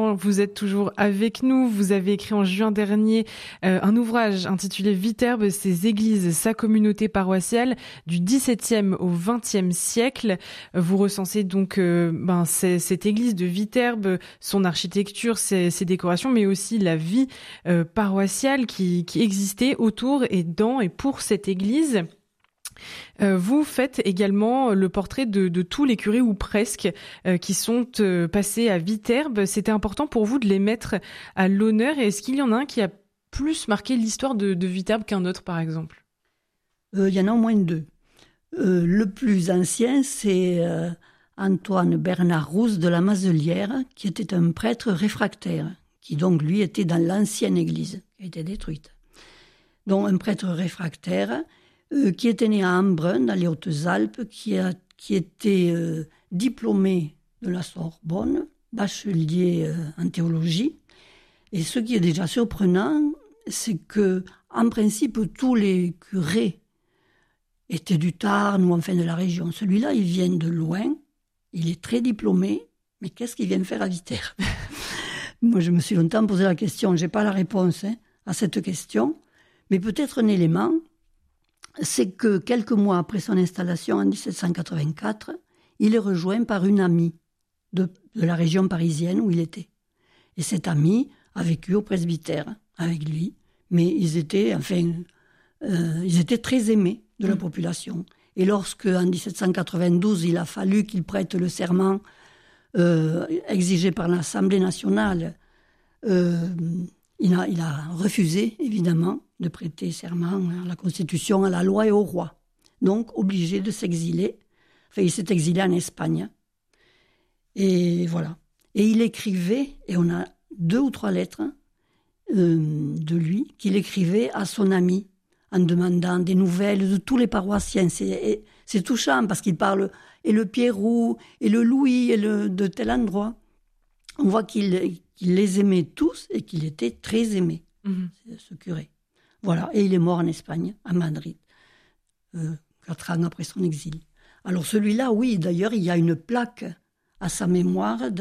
évidemment, vous êtes toujours avec nous. Vous avez écrit en juin dernier un ouvrage intitulé Viterbe, ses églises, sa communauté paroissiale du XVIIe au XXe siècle. Vous recensez donc cette église de Viterbe, son architecture, ses décorations, mais aussi la vie paroissiale qui existait autour et dans et pour cette église. Vous faites également le portrait de tous les curés, ou presque, qui sont passés à Viterbe. C'était important pour vous de les mettre à l'honneur. Et est-ce qu'il y en a un qui a plus marqué l'histoire de Viterbe qu'un autre, par exemple ? Il y en a au moins deux. Le plus ancien, c'est Antoine Bernard Rousse de la Mazelière, qui était un prêtre réfractaire, qui donc, lui, était dans l'ancienne église, qui a été détruite. Donc, un prêtre réfractaire qui était né à Embrun, dans les Hautes-Alpes, qui était diplômé de la Sorbonne, bachelier en théologie. Et ce qui est déjà surprenant, c'est que, en principe, tous les curés étaient du Tarn ou enfin de la région. Celui-là, il vient de loin, il est très diplômé, mais qu'est-ce qu'il vient faire à Viterbe ? Moi, je me suis longtemps posé la question, je n'ai pas la réponse à cette question, mais peut-être un élément, c'est que quelques mois après son installation en 1784, il est rejoint par une amie de la région parisienne où il était. Et cette amie a vécu au presbytère avec lui, mais ils étaient très aimés de la population. Et lorsque, en 1792, il a fallu qu'il prête le serment exigé par l'Assemblée nationale, il a refusé, évidemment, de prêter serment à la Constitution, à la loi et au roi. Donc, obligé de s'exiler. Enfin, il s'est exilé en Espagne. Et voilà. Et il écrivait, et on a 2 ou 3 lettres de lui, qu'il écrivait à son ami, en demandant des nouvelles de tous les paroissiens. C'est touchant, parce qu'il parle, et le Pierrot, et le Louis, et de tel endroit. On voit qu'il les aimait tous, et qu'il était très aimé, ce curé. Voilà, et il est mort en Espagne, à Madrid, 4 ans après son exil. Alors celui-là, oui, d'ailleurs, il y a une plaque à sa mémoire